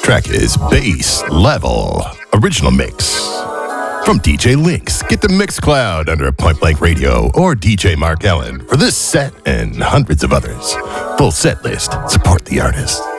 Track is Bass Level. Original mix. From DJ Links, get the Mixcloud under Point Blank Radio or DJ Mark Allen for this set and hundreds of others. Full set list. Support the artist.